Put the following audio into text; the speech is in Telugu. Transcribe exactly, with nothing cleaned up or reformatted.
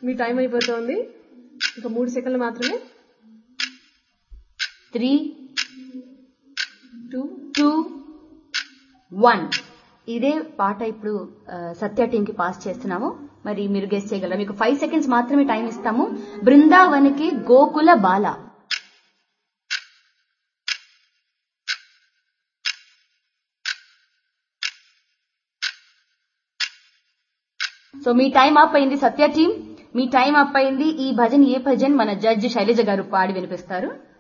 మీ టైం అయిపోతుంది, ఇంకా మూడు సెకండ్లు మాత్రమే. Three two two one. ఇదే పాట ఇప్పుడు సత్య టీమ్ కి పాస్ చేస్తున్నాము. మరి మీరు గెస్ చేయగలరా? మీకు ఫైవ్ సెకండ్స్ మాత్రమే టైం ఇస్తాము. బృందావనికి గోకుల బాల. సో మీ టైం అప్ అయింది సత్య టీమ్, మీ టైం అప్ అయింది. ఈ భజన్ ఏ భజన్ మన జడ్జి శైలజ గారు పాడి వినిపిస్తారు.